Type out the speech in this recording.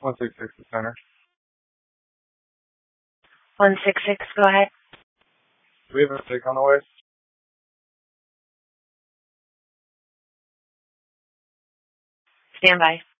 166 the center. 166, go ahead. Do we have a stick on the way? Stand by.